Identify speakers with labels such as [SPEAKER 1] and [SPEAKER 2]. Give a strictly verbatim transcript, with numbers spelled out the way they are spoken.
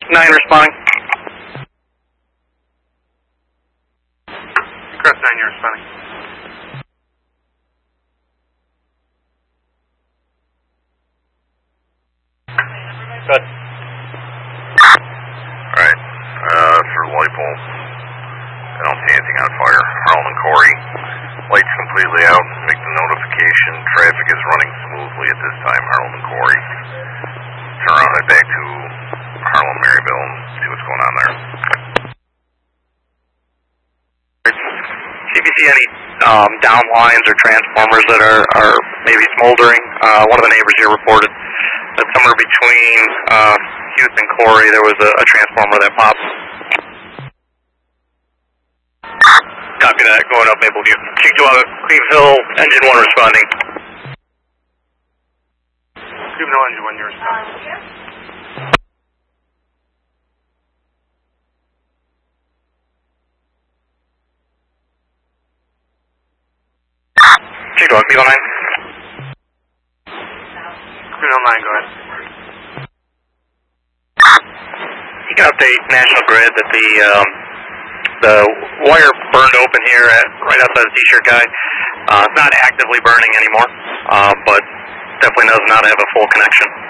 [SPEAKER 1] nine responding.
[SPEAKER 2] Crest nine, you're responding.
[SPEAKER 1] Good.
[SPEAKER 3] Alright, uh, for LiPo, I don't see anything on fire. Harlan and Corey, lights completely out, make the notification. Traffic is running smoothly at this time, Harlan and Corey. Turn around, head back to Harlan, Maryville, and see what's going on there.
[SPEAKER 1] C B C, any um, down lines or transformers that are, are maybe smoldering? Uh, one of the neighbors here reported that somewhere between uh, Hughes and Corey there was a, a transformer that popped. Copy that, going up Mapleview. Chief two, Cleveville, engine one responding.
[SPEAKER 2] Cleveville, engine one, you're responding.
[SPEAKER 1] Chief two, Cleveville nine.
[SPEAKER 2] Cleveville nine, go ahead.
[SPEAKER 1] You can update National Grid that the um, the wire burned open here at right outside the T-shirt guy. Uh, it's not actively burning anymore, uh, but definitely does not have a full connection.